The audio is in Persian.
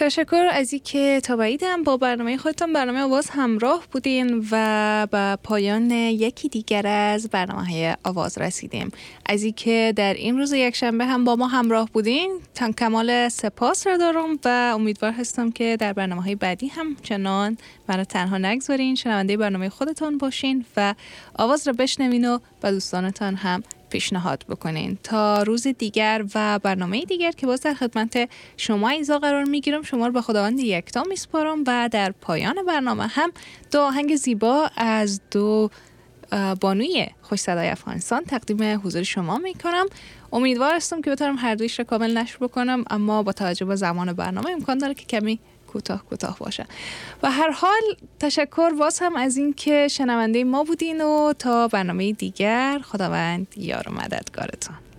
تشکر از اینکه تا بعیدم با برنامه خودتان برنامه آواز همراه بودین و به پایان یکی دیگر از برنامه‌های آواز رسیدیم. از اینکه در این روز یکشنبه هم با ما همراه بودین تن کمال سپاس را دارم و امیدوار هستم که در برنامه‌های بعدی هم چنان مرا تنها نگذارین، شنونده برنامه خودتان باشین و آواز را بشنوین و به دوستانتان هم پیشنهاد بکنین. تا روز دیگر و برنامه دیگر که باز در خدمت شما ایزا قرار میگیرم، شما رو به خداوند یکتا میسپارم و در پایان برنامه هم دو آهنگ زیبا از دو بانوی خوش صدای افغانستان تقدیم حضور شما میکنم. امیدوار هستم که بتونم هر دویش را کامل نشر بکنم، اما با توجه به زمان برنامه امکان داره که کمی کوتاه باشه. و هر حال تشکر باز هم از این که شنونده ما بودین و تا برنامه دیگر خداوند یار و مددگارتان.